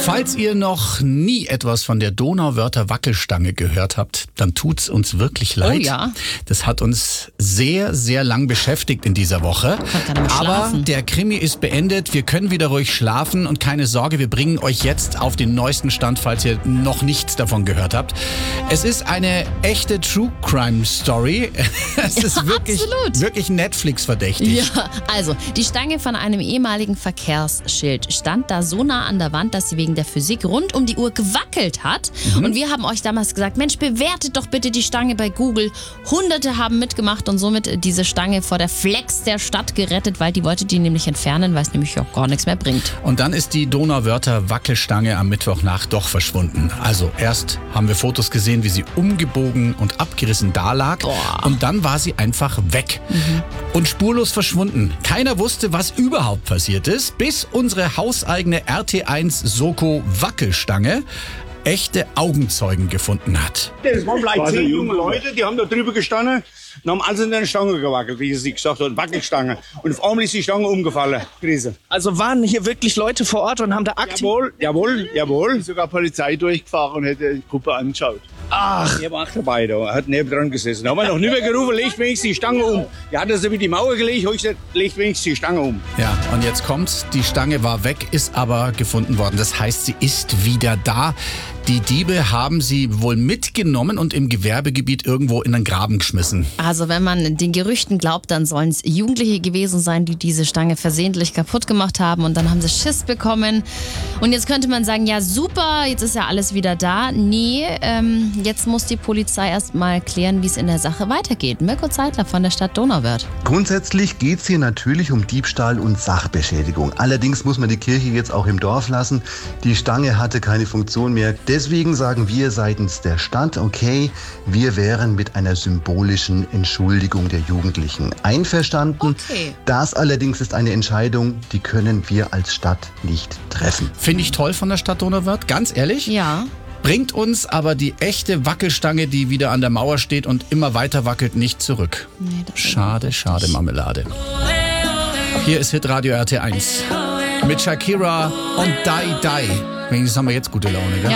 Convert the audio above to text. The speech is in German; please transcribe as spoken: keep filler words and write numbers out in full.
Falls ihr noch nie etwas von der Donauwörther Wackelstange gehört habt, dann tut's uns wirklich leid. Oh ja. Das hat uns sehr, sehr lang beschäftigt in dieser Woche. Aber der Krimi ist beendet. Wir können wieder ruhig schlafen und keine Sorge, wir bringen euch jetzt auf den neuesten Stand, falls ihr noch nichts davon gehört habt. Es ist eine echte True Crime Story. Es Ja, ist wirklich, absolut. wirklich Netflix-verdächtig. Ja, also die Stange von einem ehemaligen Verkehrsschild stand da so nah an der Wand, dass sie wegen der Physik rund um die Uhr gewackelt hat. Mhm. Und wir haben euch damals gesagt, Mensch, bewertet doch bitte die Stange bei Google. Hunderte haben mitgemacht und somit diese Stange vor der Flex der Stadt gerettet, weil die wollte die nämlich entfernen, weil es nämlich auch gar nichts mehr bringt. Und dann ist die Donauwörther Wackelstange am Mittwochnacht doch verschwunden. Also erst haben wir Fotos gesehen, wie sie umgebogen und abgerissen dalag. Boah. Und dann war sie einfach weg. Mhm. Und spurlos verschwunden. Keiner wusste, was überhaupt passiert ist, bis unsere hauseigene R T eins Soko Wackelstange echte Augenzeugen gefunden hat. Das waren vielleicht zehn junge Leute, die haben da drüber gestanden und haben alles in der Stange gewackelt, wie sie gesagt hat, Wackelstange. Und auf einmal ist die Stange umgefallen. Krise. Also waren hier wirklich Leute vor Ort und haben da aktiv... Jawohl, jawohl, jawohl. Sogar Polizei durchgefahren und hätte die Gruppe angeschaut. Ach, er war auch dabei, da hat neben dran gesessen. Da haben wir noch nicht mehr gerufen, legt wenigstens die Stange um. Er hat das über die Mauer gelegt, habe ich gesagt, legt wenigstens die Stange um. Ja, und jetzt kommt's, die Stange war weg, ist aber gefunden worden. Das heißt, sie ist wieder da. Die Diebe haben sie wohl mitgenommen und im Gewerbegebiet irgendwo in einen Graben geschmissen. Also wenn man den Gerüchten glaubt, dann sollen es Jugendliche gewesen sein, die diese Stange versehentlich kaputt gemacht haben und dann haben sie Schiss bekommen. Und jetzt könnte man sagen, ja super, jetzt ist ja alles wieder da. Nee, ähm, jetzt muss die Polizei erst mal klären, wie es in der Sache weitergeht. Mirko Zeitler von der Stadt Donauwörth. Grundsätzlich geht es hier natürlich um Diebstahl und Sachbeschädigung. Allerdings muss man die Kirche jetzt auch im Dorf lassen. Die Stange hatte keine Funktion mehr. Deswegen sagen wir seitens der Stadt, okay, wir wären mit einer symbolischen Entschuldigung der Jugendlichen einverstanden. Okay. Das allerdings ist eine Entscheidung, die können wir als Stadt nicht treffen. Finde ich toll von der Stadt Donauwörth, ganz ehrlich. Ja. Bringt uns aber die echte Wackelstange, die wieder an der Mauer steht und immer weiter wackelt, nicht zurück. Nee, das Schade, schade Marmelade. Hier ist Hitradio R T eins mit Shakira und Die Die. Wenigstens haben wir jetzt gute Laune, gell? Ja.